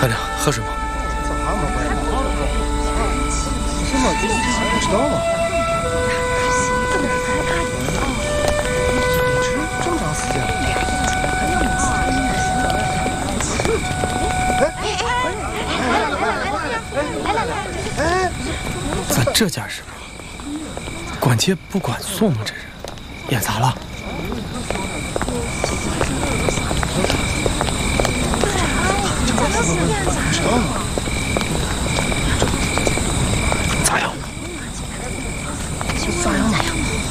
大娘，喝什么？ 什么？不知道吗？这么长时间了。 咱这家是吧？管接不管送吗？这是演砸了？ 不知道吗？